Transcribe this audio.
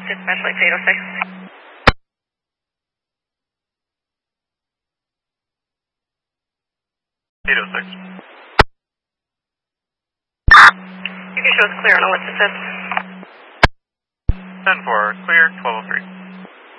Dispatch like 806. You can show us clear on ellipsis. 10-4, clear, 1203.